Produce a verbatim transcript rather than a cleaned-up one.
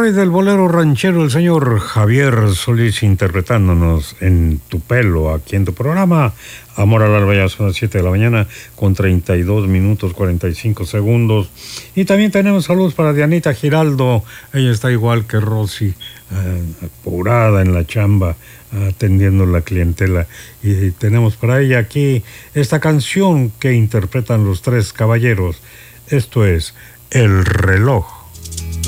rey del bolero ranchero, el señor Javier Solís, interpretándonos en Tu Pelo, aquí en tu programa Amor al Alba. Ya son las siete de la mañana con treinta y dos minutos cuarenta y cinco segundos. Y también tenemos saludos para Dianita Giraldo. Ella está igual que Rosy, eh, apurada en la chamba, atendiendo la clientela. Y tenemos para ella aquí esta canción que interpretan los Tres Caballeros. Esto es El Reloj.